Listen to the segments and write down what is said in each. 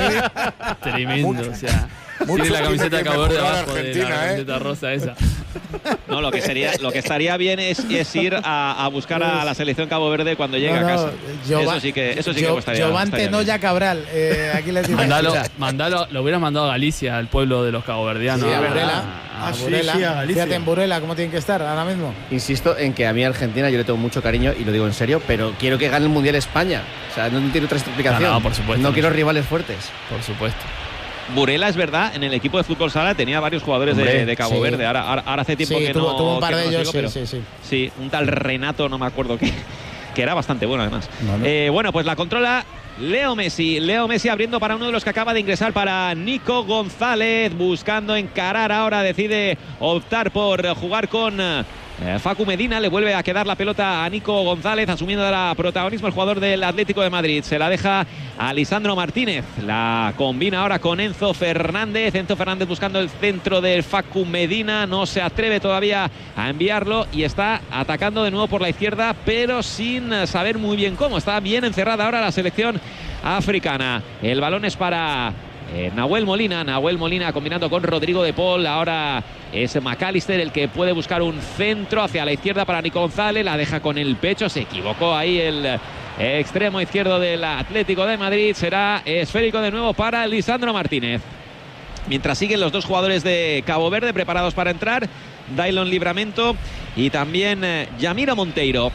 Tremendo, o sea. Tiene la camiseta Cabo Verde abajo de la camiseta rosa esa. No, lo que estaría bien es ir a buscar a la selección Cabo Verde cuando llegue a casa. Eso sí que estaría. Jovante Noya Cabral. Aquí les digo. Mandalo, lo hubieras mandado a Galicia, al pueblo de los caboverdianos. Sí, a Burela. A Galicia. Fíjate en Burela cómo tienen que estar ahora mismo. Insisto en que a mí Argentina yo le tengo mucho cariño y lo digo en serio, pero quiero que gane el Mundial España. O sea, no tiene otra explicación. No, por supuesto. No quiero rivales fuertes. Por supuesto. Burela, es verdad, en el equipo de fútbol sala tenía varios jugadores de Cabo Verde. Ahora hace tiempo que no. Tuvo un par de ellos, sigo, sí, un tal Renato, no me acuerdo qué, que era bastante bueno además. Vale. Bueno, pues la controla Leo Messi. Leo Messi abriendo para uno de los que acaba de ingresar, para Nico González, buscando encarar ahora, decide optar por jugar con Facu Medina. Le vuelve a quedar la pelota a Nico González, asumiendo el protagonismo el jugador del Atlético de Madrid. Se la deja a Lisandro Martínez, la combina ahora con Enzo Fernández. Enzo Fernández buscando el centro de Facu Medina, no se atreve todavía a enviarlo y está atacando de nuevo por la izquierda, pero sin saber muy bien cómo. Está bien encerrada ahora la selección africana. El balón es para Nahuel Molina combinando con Rodrigo de Paul. Ahora es McAllister el que puede buscar un centro hacia la izquierda para Nico González. La deja con el pecho, se equivocó ahí el extremo izquierdo del Atlético de Madrid. Será esférico de nuevo para Lisandro Martínez. Mientras siguen los dos jugadores de Cabo Verde preparados para entrar, Daylon Livramento y también Yamiro Monteiro.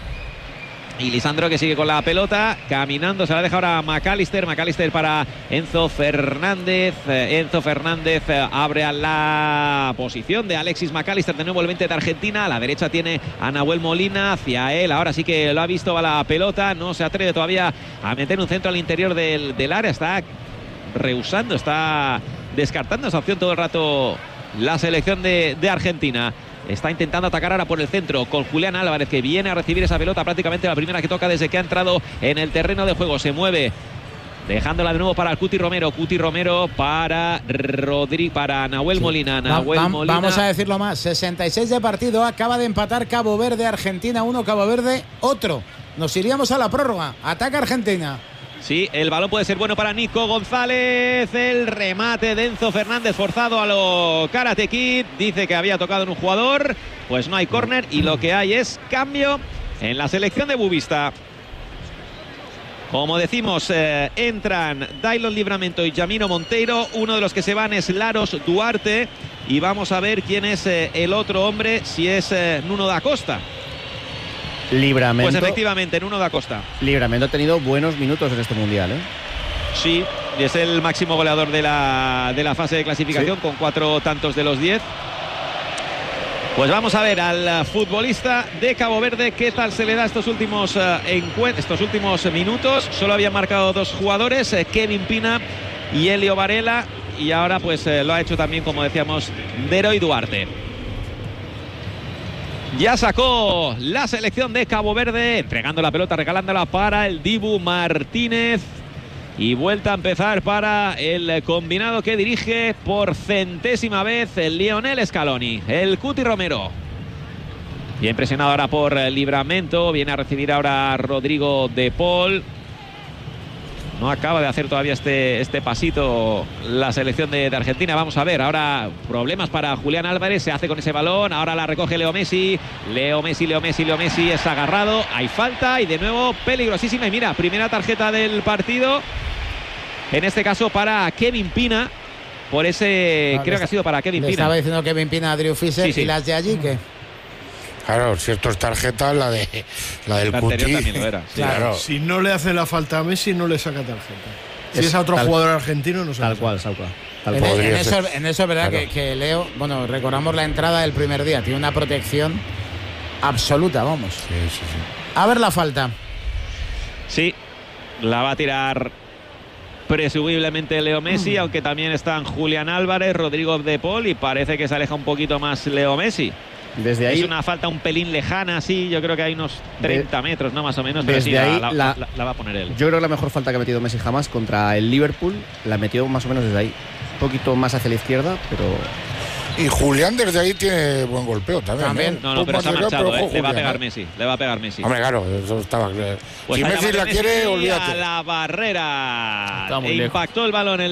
Y Lisandro, que sigue con la pelota, caminando, se la deja ahora a McAllister para Enzo Fernández. Enzo Fernández abre a la posición de Alexis McAllister, de nuevo el 20 de Argentina. A la derecha tiene a Nahuel Molina, hacia él, ahora sí que lo ha visto, va la pelota, no se atreve todavía a meter un centro al interior del área. Está rehusando, está descartando esa opción todo el rato la selección de Argentina. Está intentando atacar ahora por el centro con Julián Álvarez, que viene a recibir esa pelota, prácticamente la primera que toca desde que ha entrado en el terreno de juego. Se mueve, dejándola de nuevo para el Cuti Romero para para Nahuel Molina. Molina. Vamos a decirlo más, 66 de partido, acaba de empatar Cabo Verde, Argentina 1, Cabo Verde otro. Nos iríamos a la prórroga. Ataca Argentina. Sí, el balón puede ser bueno para Nico González. El remate de Enzo Fernández forzado a lo Karate Kid. Dice que había tocado en un jugador. Pues no hay córner y lo que hay es cambio en la selección de Boavista. Como decimos, entran Daylon Livramento y Yamiro Monteiro. Uno de los que se van es Laros Duarte. Y vamos a ver quién es el otro hombre, si es Nuno da Costa. Livramento. Pues efectivamente, Nuno da Costa. Livramento ha tenido buenos minutos en este Mundial, ¿eh? Sí, y es el máximo goleador de la fase de clasificación, sí, con 4 tantos de los 10. Pues vamos a ver al futbolista de Cabo Verde qué tal se le da estos últimos minutos. Solo habían marcado 2 jugadores, Kevin Pina y Elio Varela, y ahora pues lo ha hecho también, como decíamos, Deroy Duarte. Ya sacó la selección de Cabo Verde, entregando la pelota, regalándola para el Dibu Martínez. Y vuelta a empezar para el combinado que dirige por 100ª vez el Lionel Scaloni, el Cuti Romero. Bien presionado ahora por Livramento, viene a recibir ahora Rodrigo de Paul. No acaba de hacer todavía este pasito la selección de Argentina. Vamos a ver, ahora problemas para Julián Álvarez. Se hace con ese balón, ahora la recoge Leo Messi. Leo Messi es agarrado. Hay falta y de nuevo peligrosísima. Y mira, primera tarjeta del partido. En este caso para Kevin Pina. Por ese, creo que ha sido para Kevin Pina. Estaba diciendo Kevin Pina a Drew Fisher, sí. ¿Y las de allí qué? Claro, si esto es tarjeta, la del Cuti también lo era. Sí, claro. Si no le hace la falta a Messi, no le saca tarjeta. Si es a otro jugador argentino, no sabe. Tal cual. En eso es verdad, claro, que Leo, bueno, recordamos la entrada del primer día, tiene una protección absoluta, vamos. Sí. A ver la falta. Sí, la va a tirar presumiblemente Leo Messi, aunque también están Julián Álvarez, Rodrigo de Paul, y parece que se aleja un poquito más Leo Messi. Desde ahí, es una falta un pelín lejana, sí, yo creo que hay unos 30 metros, ¿no? Más o menos, pero desde sí, ahí la va a poner él. Yo creo que la mejor falta que ha metido Messi jamás contra el Liverpool la metió más o menos desde ahí. Un poquito más hacia la izquierda, pero... Y Julián desde ahí tiene buen golpeo también. No, pero está marchado, le va a pegar Messi. Hombre, claro, eso estaba claro. Pues si Messi la quiere, olvídate. A la barrera. Impactó el balón